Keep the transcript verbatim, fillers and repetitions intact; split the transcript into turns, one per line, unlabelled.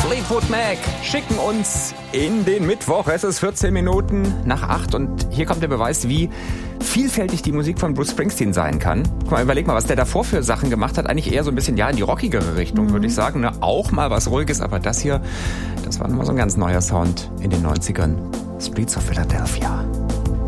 Fleetwood Mac schicken uns in den Mittwoch. Es ist vierzehn Minuten nach acht und hier kommt der Beweis, wie vielfältig die Musik von Bruce Springsteen sein kann. Guck mal, überleg mal, was der davor für Sachen gemacht hat. Eigentlich eher so ein bisschen, ja, in die rockigere Richtung, mhm. würde ich sagen. Ne? Auch mal was Ruhiges, aber das hier, das war nochmal so ein ganz neuer Sound in den neunzigern. Streets of Philadelphia.